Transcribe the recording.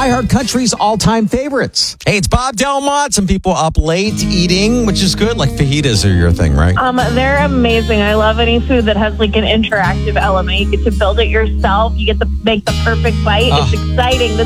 iHeart Country's all-time favorites. Hey, it's Bob Delmont. Some people up late eating, which is good. Like fajitas are your thing, right? They're amazing. I love any food that has like an interactive element. You get to build it yourself. You get to make the perfect bite. It's exciting. This